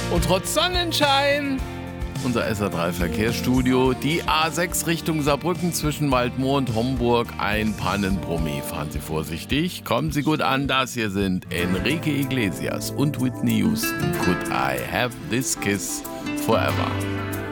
Und trotz Sonnenschein. Unser SA3 Verkehrsstudio, die A6 Richtung Saarbrücken zwischen Waldmoor und Homburg, ein Pannenbrummi. Fahren Sie vorsichtig, kommen Sie gut an, das hier sind Enrique Iglesias und Whitney Houston. Could I have this kiss forever?